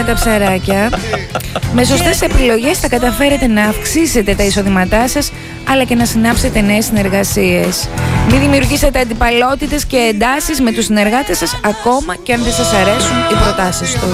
τα ψαράκια. Με σωστές επιλογές θα καταφέρετε να αυξήσετε τα εισοδήματά σας, αλλά και να συνάψετε νέες συνεργασίες. Μην δημιουργήσετε αντιπαλότητες και εντάσεις με τους συνεργάτες σας, ακόμα και αν δεν σας αρέσουν οι προτάσεις τους.